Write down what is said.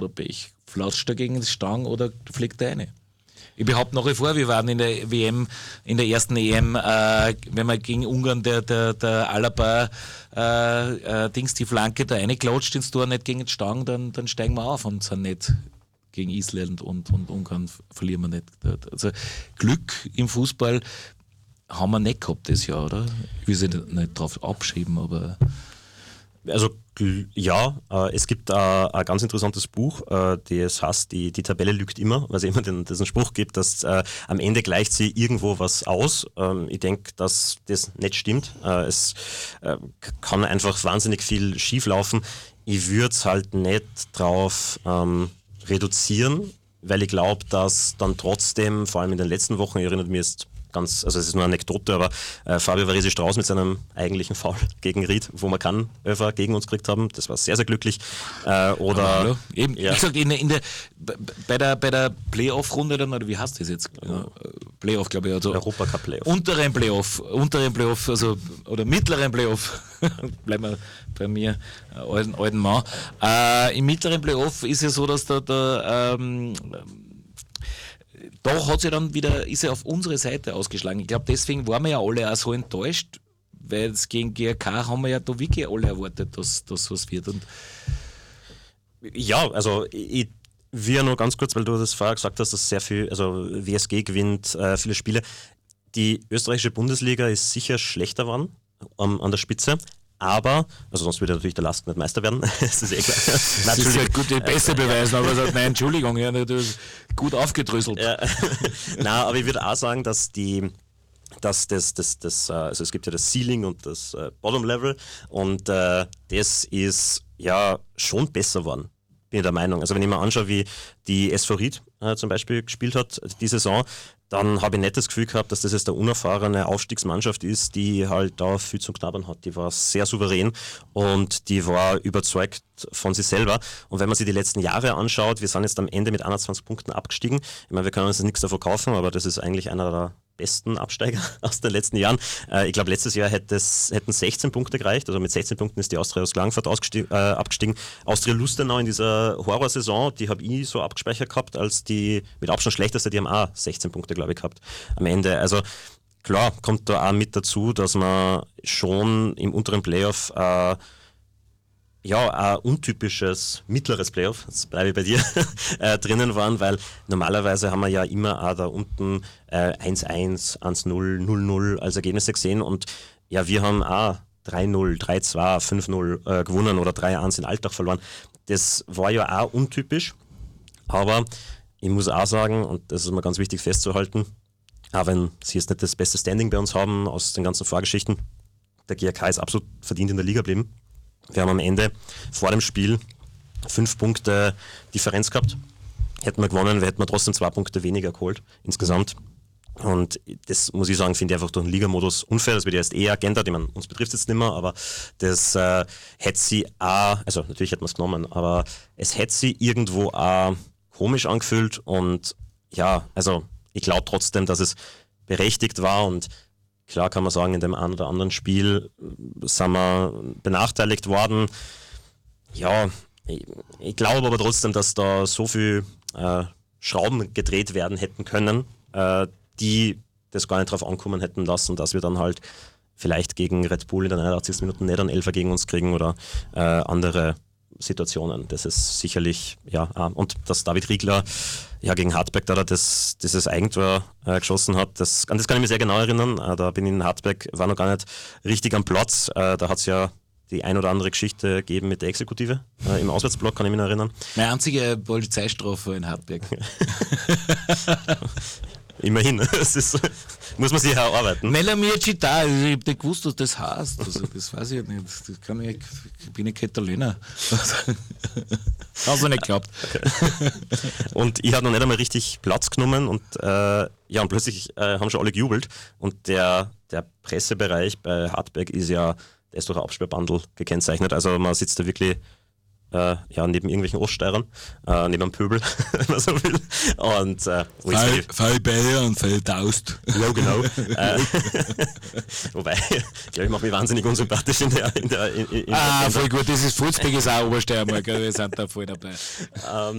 Pech. Flatscht er gegen die Stange oder fliegt er rein? Ich behaupte nach wie vor, wir waren in der WM, in der ersten EM, wenn man gegen Ungarn der Alaba die Flanke da reinklatscht ins Tor, nicht gegen die Stange, dann steigen wir auf und sind nicht gegen Island und Ungarn verlieren wir nicht. Also Glück im Fußball haben wir nicht gehabt das Jahr, oder? Ich will sie nicht drauf abschieben, aber... Also ja, es gibt ein ganz interessantes Buch, das heißt, die Tabelle lügt immer, weil es immer diesen Spruch gibt, dass am Ende gleicht sie irgendwo was aus. Ich denke, dass das nicht stimmt. Es kann einfach wahnsinnig viel schief laufen. Ich würde es halt nicht drauf reduzieren, weil ich glaube, dass dann trotzdem, vor allem in den letzten Wochen, ich erinnere mich jetzt also es ist nur eine Anekdote, aber Fabio Varese-Strauß mit seinem eigentlichen Foul gegen Ried, wo wir keinen Öfer gegen uns gekriegt haben, das war sehr, sehr glücklich. Oder eben, ja. Wie gesagt, bei der Playoff-Runde dann, oder wie heißt das jetzt? Playoff, glaube ich. Also Europacup Playoff. Unteren Playoff, also, oder mittleren Playoff, bleiben wir bei mir, alten Mann. Im mittleren Playoff ist es so, dass da hat sie dann wieder, ist er auf unsere Seite ausgeschlagen. Ich glaube, deswegen waren wir ja alle auch so enttäuscht, weil es gegen GRK haben wir ja da wirklich alle erwartet, dass das was wird. Und ja, also ich will nur ganz kurz, weil du das vorher gesagt hast, dass sehr viel, also WSG gewinnt viele Spiele. Die österreichische Bundesliga ist sicher schlechter geworden an der Spitze. Aber, also sonst würde natürlich der Lask nicht Meister werden. Das ist eh klar. Das ist ja gut, die beste Beweis, aber sagt, nein, Entschuldigung, ja, du hast gut aufgedröselt. Ja. Nein, aber ich würde auch sagen, dass also es gibt ja das Ceiling und das Bottom Level und das ist ja schon besser geworden, bin ich der Meinung. Also wenn ich mir anschaue, wie die SV Ried zum Beispiel gespielt hat die Saison, dann habe ich nicht das Gefühl gehabt, dass das jetzt eine unerfahrene Aufstiegsmannschaft ist, die halt da viel zu knabbern hat. Die war sehr souverän und die war überzeugt von sich selber. Und wenn man sich die letzten Jahre anschaut, wir sind jetzt am Ende mit 21 Punkten abgestiegen. Ich meine, wir können uns nichts davon kaufen, aber das ist eigentlich einer der besten Absteiger aus den letzten Jahren. Ich glaube, letztes Jahr hätten 16 Punkte gereicht. Also mit 16 Punkten ist die Austria aus Klagenfurt abgestiegen. Austria Lustenau in dieser Horrorsaison, die habe ich so abgespeichert gehabt, als die mit Abstand schlechteste, die haben auch 16 Punkte, glaube ich, gehabt am Ende. Also klar, kommt da auch mit dazu, dass man schon im unteren Playoff ein untypisches mittleres Playoff, jetzt bleibe ich bei dir, drinnen waren, weil normalerweise haben wir ja immer auch da unten 1-1, 1-0, 0-0 als Ergebnisse gesehen und ja, wir haben auch 3-0, 3-2, 5-0 gewonnen oder 3-1 in Alltag verloren. Das war ja auch untypisch, aber ich muss auch sagen, und das ist mir ganz wichtig festzuhalten, auch wenn sie jetzt nicht das beste Standing bei uns haben aus den ganzen Vorgeschichten, der GRK ist absolut verdient in der Liga geblieben. Wir haben am Ende vor dem Spiel 5 Punkte Differenz gehabt. Hätten wir gewonnen, hätten wir trotzdem 2 Punkte weniger geholt insgesamt. Und das muss ich sagen, finde ich einfach durch den Ligamodus unfair. Das wird erst geändert. Ich meine, uns betrifft es jetzt nicht mehr, aber das hätte sie auch, also natürlich hätten wir es genommen, aber es hätte sie irgendwo auch komisch angefühlt. Und ja, also ich glaube trotzdem, dass es berechtigt war und klar kann man sagen, in dem einen oder anderen Spiel sind wir benachteiligt worden. Ja, ich glaube aber trotzdem, dass da so viel Schrauben gedreht werden hätten können, die das gar nicht drauf ankommen hätten lassen, dass wir dann halt vielleicht gegen Red Bull in den 81. Minuten nicht einen Elfer gegen uns kriegen oder andere Situationen. Das ist sicherlich, ja, und dass David Riegler gegen Hartberg da dieses Eigentor geschossen hat, das kann ich mich sehr genau erinnern. Da bin ich in Hartberg, war noch gar nicht richtig am Platz. Da hat es ja die ein oder andere Geschichte gegeben mit der Exekutive. Im Auswärtsblock kann ich mich noch erinnern. Meine einzige Polizeistrafe in Hartberg. Immerhin, muss man sich erarbeiten. Nella mia città, ich hab nicht gewusst, was das heißt. Also, das weiß ich nicht. Ich bin kein Italiener. Hast du nicht geglaubt. Okay. Und ich habe noch nicht einmal richtig Platz genommen und und plötzlich haben schon alle gejubelt. Und der Pressebereich bei Hartberg ist ja, der ist durch ein Absperrbandel gekennzeichnet. Also man sitzt da wirklich neben irgendwelchen Oststeirern, neben einem Pöbel, wenn man so will. Und Fall Bayer und Fall Daust. Ja, genau. Wobei, ich glaube, ich mache mich wahnsinnig unsympathisch in der voll gut, das ist Fulzberg ist auch Obersteiermark, wir sind da voll dabei.